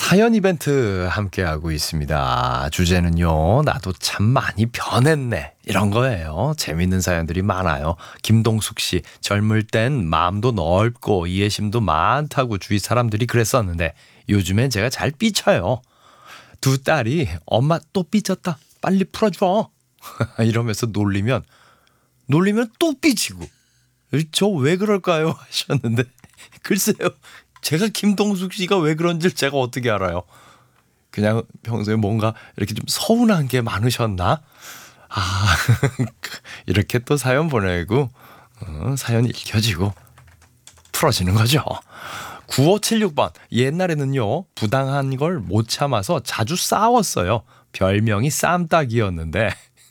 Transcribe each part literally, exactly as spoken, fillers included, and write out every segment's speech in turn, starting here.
사연 이벤트 함께하고 있습니다. 주제는요, 나도 참 많이 변했네, 이런 거예요. 재밌는 사연들이 많아요. 김동숙 씨, 젊을 땐 마음도 넓고 이해심도 많다고 주위 사람들이 그랬었는데 요즘엔 제가 잘 삐쳐요. 두 딸이 엄마 또 삐쳤다, 빨리 풀어줘 이러면서 놀리면 놀리면 또 삐치고, 저 왜 그럴까요 하셨는데, 글쎄요, 제가 김동숙 씨가 왜 그런지 제가 어떻게 알아요. 그냥 평소에 뭔가 이렇게 좀 서운한 게 많으셨나? 아, 이렇게 또 사연 보내고 어, 사연 읽혀지고 풀어지는 거죠. 구오칠육 번, 옛날에는요 부당한 걸 못 참아서 자주 싸웠어요. 별명이 쌈딱이었는데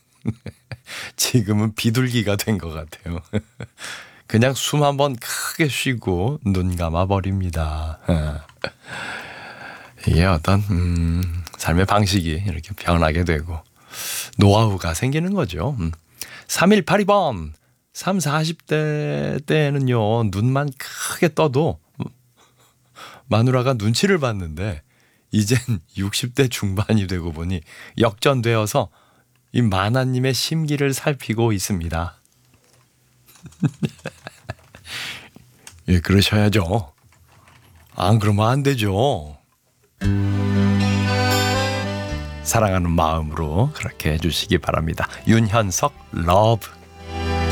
지금은 비둘기가 된 것 같아요. 그냥 숨 한번 크게 쉬고 눈 감아 버립니다. 이게 어떤 음, 삶의 방식이 이렇게 변하게 되고 노하우가 생기는 거죠. 음. 삼일팔이 번, 삼, 사십 대 때는요 눈만 크게 떠도 마누라가 눈치를 봤는데 이젠 육십 대 중반이 되고 보니 역전되어서 이 마나님의 심기를 살피고 있습니다. 예, 그러셔야죠. 안 그러면 안 되죠. 사랑하는 마음으로 그렇게 해주시기 바랍니다. 윤현석 러브.